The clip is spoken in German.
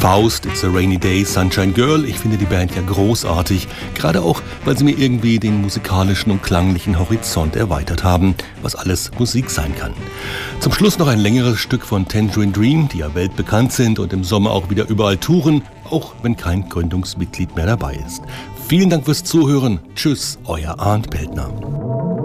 Faust, It's a Rainy Day, Sunshine Girl. Ich finde die Band ja großartig, gerade auch, weil sie mir irgendwie den musikalischen und klanglichen Horizont erweitert haben, was alles Musik sein kann. Zum Schluss noch ein längeres Stück von Tangerine Dream, die ja weltbekannt sind und im Sommer auch wieder überall touren, auch wenn kein Gründungsmitglied mehr dabei ist. Vielen Dank fürs Zuhören. Tschüss, euer Arndt Beltner.